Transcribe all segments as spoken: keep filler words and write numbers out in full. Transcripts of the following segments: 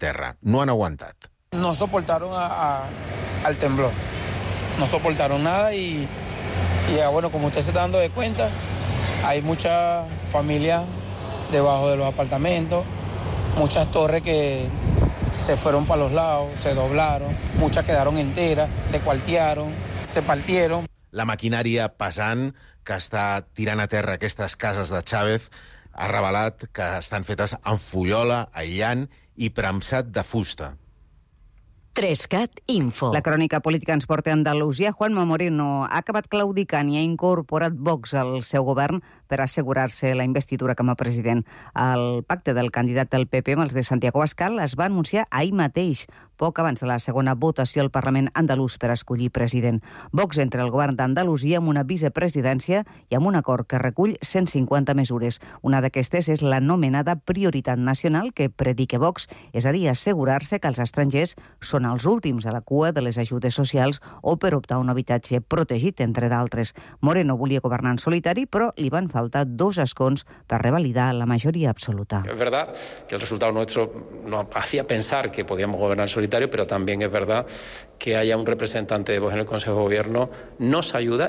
terra. No han aguantat. No soportaron a, a, al temblor. No soportaron nada y, y ya, bueno, como usted se está dando de cuenta, hay muchas familias debajo de los apartamentos, muchas torres que se fueron para los lados, se doblaron, muchas quedaron enteras, se cuartearon, se partieron. La maquinària pesant que està tirant a terra aquestes cases de Chávez ha revelat que estan fetes amb fullola, aïllant i premsat de fusta. Trescat Info. La crònica política ens porta a Andalusia. Juanma Moreno ha acabat claudicant i ha incorporat Vox al seu govern per assegurar-se la investidura com a president. El pacte del candidat del P P amb els de Santiago Abascal es va anunciar ahir mateix, poc abans de la segona votació al Parlament andalús per escollir president. Vox entra al govern d'Andalusia amb una vicepresidència i amb un acord que recull cent cinquanta mesures. Una d'aquestes és l'anomenada prioritat nacional que predica Vox, és a dir, assegurar-se que els estrangers són els últims a la cua de les ajudes socials o per optar a un habitatge protegit, entre d'altres. Moreno volia governar en solitari, però li van faltar dos escons per revalidar la majoria absoluta. Es verdad que el resultado nuestro nos hacía pensar que podíamos gobernar en solitario, pero también es verdad que haya un representante de Vox en el Consejo de Gobierno nos ayuda.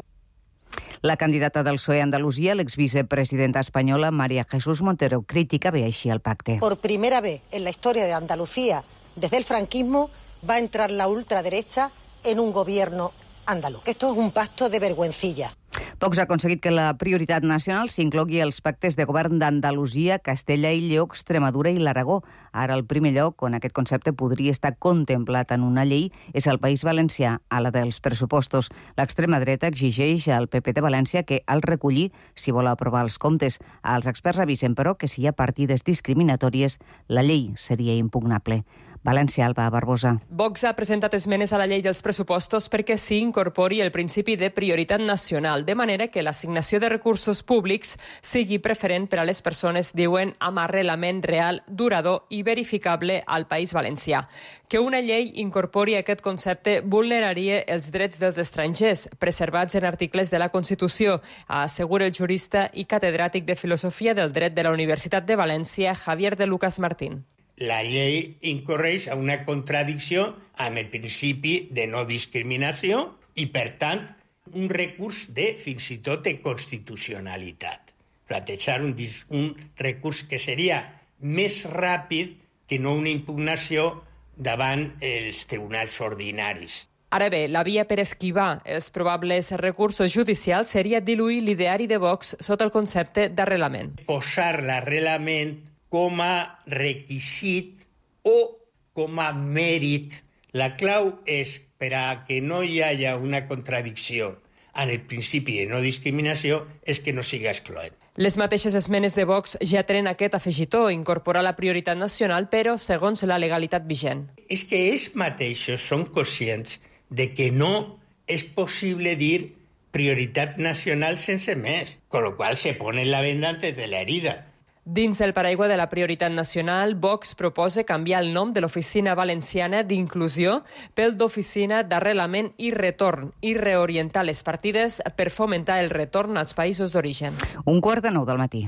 La candidata del P S O E a Andalusia, l'exvicepresidenta espanyola María Jesús Montero, critica bé així el pacte. Por primera vez en la historia de Andalucía, desde el franquismo, va a entrar la ultraderecha en un gobierno andaluz. Esto es un pacto de vergüencilla. Vox ha aconseguit que la prioritat nacional s'inclogui als pactes de govern d'Andalusia, Castella i Lleó, Extremadura i l'Aragó. Ara, el primer lloc on aquest concepte podria estar contemplat en una llei és el País Valencià, a la dels pressupostos. L'extrema dreta exigeix al P P de València que el recolli si vol aprovar els comptes. Els experts avisen, però, que si hi ha partides discriminatòries, la llei seria impugnable. València, Alba Barbosa. Vox ha presentat esmenes a la llei dels pressupostos perquè s'hi incorpori el principi de prioritat nacional, de manera que l'assignació de recursos públics sigui preferent per a les persones, diuen, amb arrelament real, durador i verificable al País Valencià. Que una llei incorpori aquest concepte vulneraria els drets dels estrangers, preservats en articles de la Constitució, assegura el jurista i catedràtic de Filosofia del Dret de la Universitat de València, Javier de Lucas Martín. La llei incorreix a una contradicció amb el principi de no discriminació i, per tant, un recurs de, fins i tot, de constitucionalitat. Plantejar un, un recurs que seria més ràpid que no una impugnació davant els tribunals ordinaris. Ara bé, la via per esquivar els probables recursos judicials seria diluir l'ideari de Vox sota el concepte d'arrelament. Posar l'arrelament com a requisit o com a mèrit. La clau és, per a que no hi hagi una contradicció en el principi de no discriminació, és que no sigui excloent. Les mateixes esmenes de Vox ja tenen aquest afegitó, incorporar la prioritat nacional, però segons la legalitat vigent. És que ells mateixos són conscients de que no és possible dir prioritat nacional sense més, con lo cual se pone la venda antes de la herida. Dins el paraigua de la prioritat nacional, Vox proposa canviar el nom de l'Oficina Valenciana d'Inclusió pel d'Oficina d'Arrelament i Retorn i reorientar les partides per fomentar el retorn als països d'origen. Un quart de nou del matí.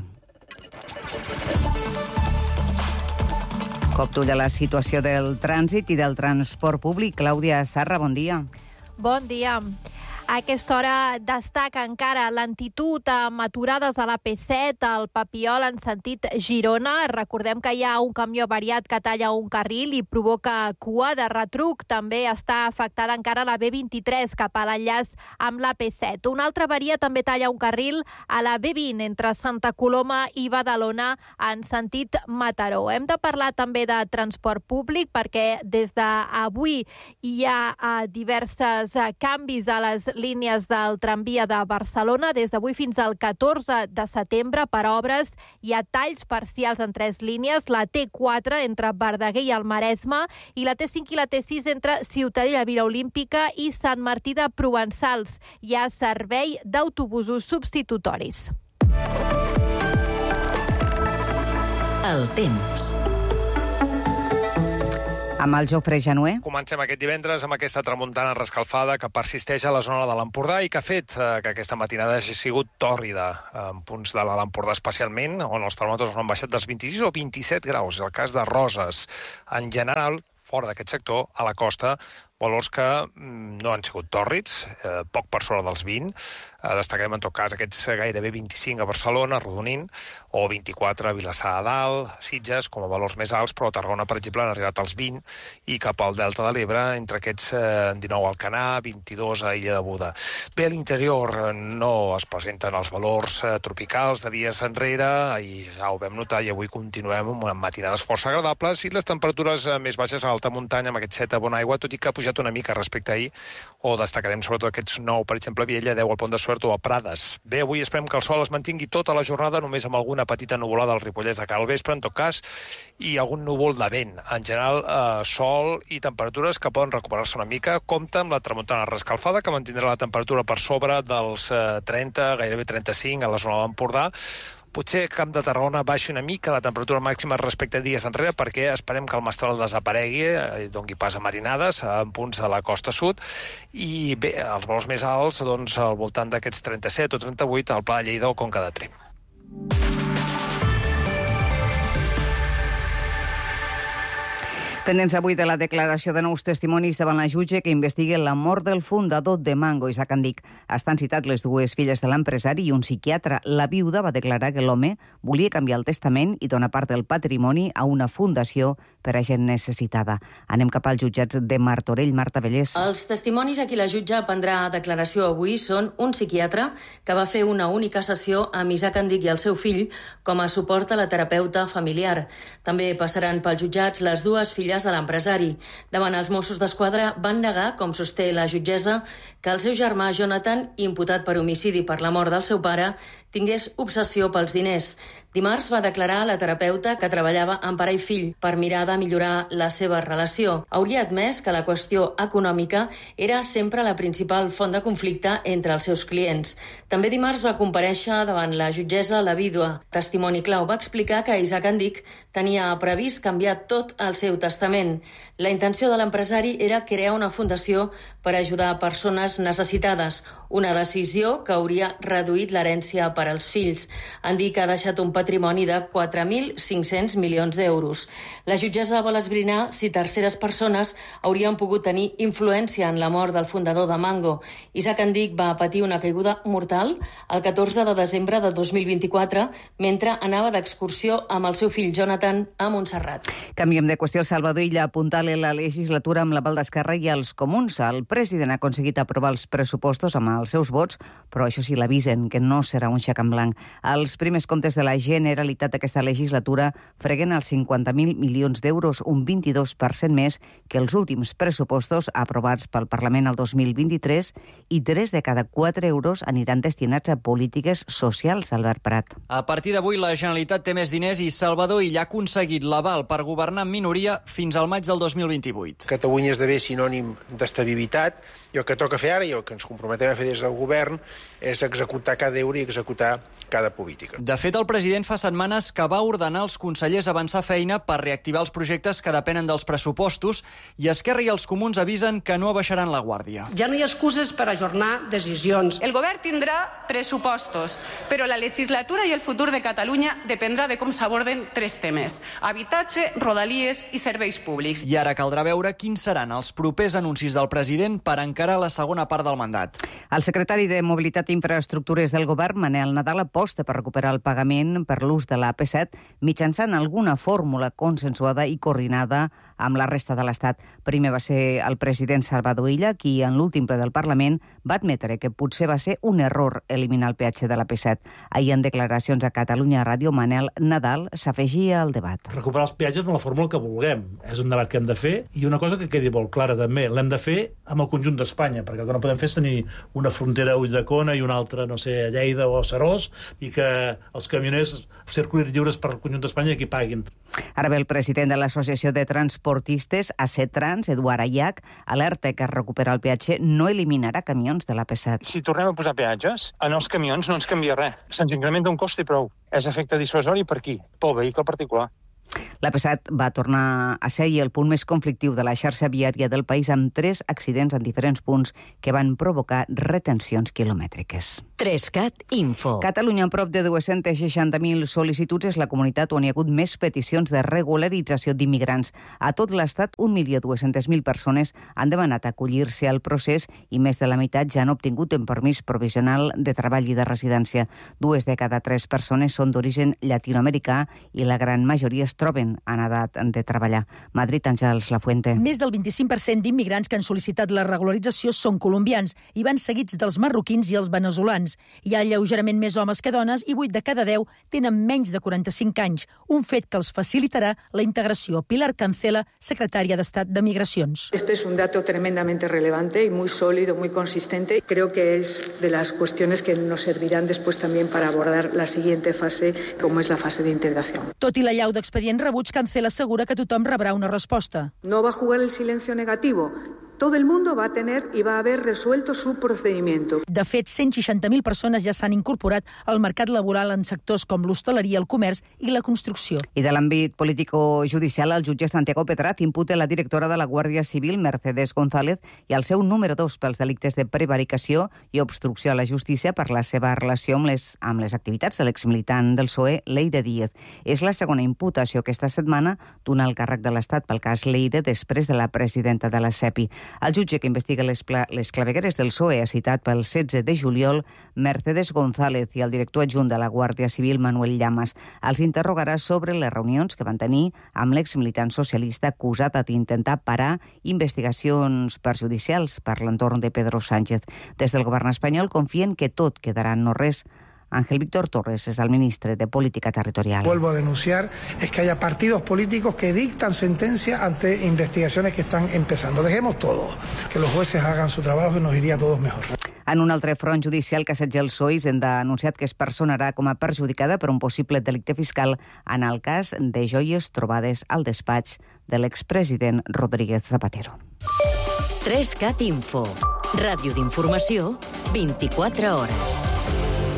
Cop d'ull a la situació del trànsit i del transport públic. Clàudia Sarra, bon dia. Bon dia. A aquesta hora destaca encara lentitud amb aturades a la P set, al Papiol en sentit Girona. Recordem que hi ha un camió variat que talla un carril i provoca cua de retruc. També està afectada encara la B vint-i-tres cap a l'enllaç amb la P set. Una altra varia també talla un carril a la B vint entre Santa Coloma i Badalona en sentit Mataró. Hem de parlar també de transport públic perquè des d'avui hi ha diversos canvis a les línies del tramvia de Barcelona. Des d'avui fins al catorze de setembre, per obres, hi ha talls parcials en tres línies, la T quatre entre Verdaguer i el Maresme i la T cinc i la T sis entre Ciutadella, Vila Olímpica i Sant Martí de Provençals. Hi ha servei d'autobusos substitutoris. El temps. Amb el Jofre Januer. Comencem aquest divendres amb aquesta tramuntana rescalfada que persisteix a la zona de l'Empordà i que ha fet eh, que aquesta matinada hagi sigut tòrrida en punts de l'Empordà especialment, on els termòmetres no han baixat dels vint-i-sis o vint-i-set graus. El cas de Roses. En general, fora d'aquest sector, a la costa, valors que no han sigut tòrrids, eh, poc per sobre dels vint. Eh, destacarem, en tot cas, aquests gairebé vint-i-cinc a Barcelona, arrodonint, o vint-i-quatre a Vilassar de Dalt, Sitges, com a valors més alts, però a Tarragona, per exemple, han arribat als vint, i cap al Delta de l'Ebre, entre aquests eh, dinou al Canà, vint-i-dos a Illa de Buda. Bé, a l'interior no es presenten els valors eh, tropicals de dies enrere, i ja ho vam notar, i avui continuem amb matinades força agradables, i les temperatures eh, més baixes a alta muntanya, amb aquest set a Bonaigua, tot i que ha pujat una mica respecte a ahir, o destacarem sobretot aquests nou, per exemple, a Viella, deu al Pont de Suert o a Prades. Bé, avui esperem que el sol es mantingui tota la jornada, només amb alguna petita nuvolada al Ripollès de cara al vespre, en tot cas, i algun núvol de vent. En general, eh, sol i temperatures que poden recuperar-se una mica. Compte amb la tramuntana rescalfada, que mantindrà la temperatura per sobre dels eh, trenta, gairebé trenta-cinc a la zona de l'Empordà. Potser Camp de Tarragona baixi una mica la temperatura màxima respecte a dies enrere, perquè esperem que el mestral desaparegui, eh, doni pas a marinades en punts de la costa sud, i bé, els valors més alts, doncs, al voltant d'aquests trenta-set o trenta-vuit al Pla de Lleida o Conca de Tremp. Pendents avui de la declaració de nous testimonis davant la jutge que investiguen la mort del fundador de Mango, Isaac Andic. Estan citat les dues filles de l'empresari i un psiquiatre. La viuda va declarar que l'home volia canviar el testament i donar part del patrimoni a una fundació per a gent necessitada. Anem cap als jutjats de Martorell. Marta Vallès. Els testimonis a qui la jutge prendrà declaració avui són un psiquiatre que va fer una única sessió amb Isaac Andic i el seu fill com a suport a la terapeuta familiar. També passaran pels jutjats les dues filles de l'empresari. Davant els Mossos d'Esquadra van negar, com sosté la jutgessa, que el seu germà Jonathan, imputat per homicidi per la mort del seu pare, tingués obsessió pels diners. Dimarts va declarar a la terapeuta que treballava amb pare i fill per mirar de millorar la seva relació. Hauria admès que la qüestió econòmica era sempre la principal font de conflicte entre els seus clients. També dimarts va comparèixer davant la jutgessa la vídua. Testimoni clau va explicar que Isaac Andic tenia previst canviar tot el seu testament. La intenció de l'empresari era crear una fundació per ajudar a persones necessitades, una decisió que hauria reduït l'herència per als fills. Andic ha deixat un patrimoni de quatre mil cinc-cents milions d'euros. La jutgessa vol esbrinar si terceres persones haurien pogut tenir influència en la mort del fundador de Mango. Isaac Andic va patir una caiguda mortal el catorze de desembre de dos mil vint-i-quatre mentre anava d'excursió amb el seu fill Jonathan a Montserrat. Canviem de qüestió. El Salvador Illa apuntala la legislatura amb la Val d'Esquerra i els comuns. El president ha aconseguit aprovar els pressupostos amb els seus vots, però això sí, l'avisen que no serà un xec en blanc. Els primers comptes de la Generalitat d'aquesta legislatura freguen els cinquanta mil milions d'euros, un vint-i-dos per cent més que els últims pressupostos aprovats pel Parlament el dos mil vint-i-tres, i tres de cada quatre euros aniran destinats a polítiques socials. Albert Prat. A partir d'avui la Generalitat té més diners i Salvador Illa ha aconseguit l'aval per governar en minoria fins al maig del dos mil vint-i-vuit. Catalunya esdevé sinònim d'estabilitat i el que toca fer ara i el que ens comprometem a fer des del govern és executar cada euro i executar cada política. De fet, el president fa setmanes que va ordenar als consellers avançar feina per reactivar els projectes que depenen dels pressupostos, i Esquerra i els comuns avisen que no abaixaran la guàrdia. Ja no hi ha excuses per ajornar decisions. El govern tindrà pressupostos, però la legislatura i el futur de Catalunya dependrà de com s'aborden tres temes: habitatge, rodalies i serveis públics. I ara caldrà veure quins seran els propers anuncis del president per encarar la segona part del mandat. El secretari de Mobilitat i Infraestructures del govern, Manel Nadal, aposta per recuperar el pagament per l'ús de l'A P set mitjançant alguna fórmula consensuada i coordinada amb la resta de l'Estat. Primer va ser el president Salvador Illa qui, en l'últim ple del Parlament, va admetre que potser va ser un error eliminar el peatge de l'A P set. Ahir, en declaracions a Catalunya Ràdio, Manel Nadal s'afegia al debat. Recuperar els peatges amb la fórmula que vulguem. És un debat que hem de fer, i una cosa que quedi molt clara també, l'hem de fer amb el conjunt d'Espanya, perquè el que no podem fer és tenir una frontera a Ulldecona i una altra, no sé, a Lleida o a Serós, i que els camioners circulin lliures per el conjunt d'Espanya i qui paguin. Ara ve el president de l'Associació de Transportistes, ACETRANS, Eduard Ayac, alerta que recuperar el peatge no eliminarà camions de l'A P set. Si tornem a posar peatges, en els camions no ens canvia res. Se'ns incrementa un cost i prou. És efecte dissuasori per qui? Pel vehicle particular. L'A P set va tornar a ser el punt més conflictiu de la xarxa viària del país, amb tres accidents en diferents punts que van provocar retencions quilomètriques. tres cat Info. Catalunya, amb prop de dues-centes seixanta mil sol·licituds, és la comunitat on hi ha hagut més peticions de regularització d'immigrants. A tot l'estat, un milió dues-centes mil persones han demanat acollir-se al procés i més de la meitat ja han obtingut un permís provisional de treball i de residència. Dues de cada tres persones són d'origen llatinoamericà i la gran majoria es troben en edat de treballar. Madrid, Àngels Lafuente. Més del vint-i-cinc per cent d'immigrants que han sol·licitat la regularització són colombians i van seguits dels marroquins i els veneçolans. Hi ha lleugerament més homes que dones i vuit de cada deu tenen menys de quaranta-cinc anys, un fet que els facilitarà la integració. Pilar Cancela, secretària d'Estat de Migracions. Este es un dato tremendamente relevante y muy sólido, muy consistente. Creo que es de las cuestiones que nos servirán después también para abordar la siguiente fase, como es la fase de integración. Tot i la llau d'expedients rebuts, Cancela assegura que tothom rebrà una resposta. No va a jugar el silencio negativo. Todo el mundo va a tener y va a haber resuelto su procedimiento. De fet, cent seixanta mil persones ja s'han incorporat al mercat laboral en sectors com l'hostaleria, el comerç i la construcció. I de l'àmbit político-judicial, el jutge Santiago Petrat imputa la directora de la Guàrdia Civil, Mercedes González, i el seu número dos pels delictes de prevaricació i obstrucció a la justícia per la seva relació amb les, amb les activitats de l'exmilitant del P S O E, Leire Díez. És la segona imputació aquesta setmana d'un alt càrrec de l'Estat pel cas Leire després de la presidenta de la SEPI. El jutge que investiga les, les clavegueres del P S O E ha citat pel setze de juliol Mercedes González i el director adjunt de la Guàrdia Civil, Manuel Llamas. Els interrogarà sobre les reunions que van tenir amb l'exmilitant socialista acusat d'intentar parar investigacions perjudicials per l'entorn de Pedro Sánchez. Des del govern espanyol confien que tot quedarà en no res. Ángel Víctor Torres es el ministro de Política Territorial. Vuelvo a denunciar es que haya partidos políticos que dictan sentencias ante investigaciones que están empezando. Dejemos todo, que los jueces hagan su trabajo y nos iría a todos mejor. En un altre front judicial que assetja el P S O E, Hisenda ha anunciat que es personarà com a perjudicada per un possible delicte fiscal en el cas de joies trobades al despatx de l'expresident Rodríguez Zapatero. tres cat Info. Ràdio d'informació, vint-i-quatre hores.